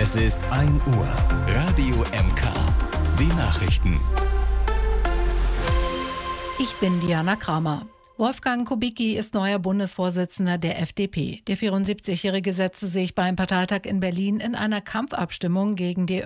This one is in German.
Es ist 1 Uhr. Radio MK. Die Nachrichten. Ich bin Diana Kramer. Wolfgang Kubicki ist neuer Bundesvorsitzender der FDP. Der 74-Jährige setzte sich beim Parteitag in Berlin in einer Kampfabstimmung gegen die